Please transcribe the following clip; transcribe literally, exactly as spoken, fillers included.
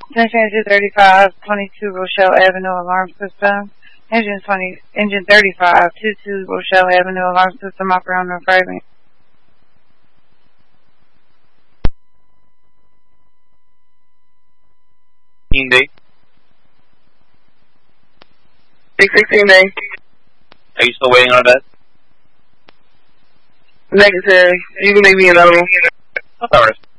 Attention engine thirty-five, twenty-two Rochelle Avenue alarm system. Engine twenty, engine thirty-five, twenty-two Rochelle Avenue alarm system operating on Friday. sixteen day. six sixteen day. Are you still waiting on that? Negative. You can make me another one. Of course.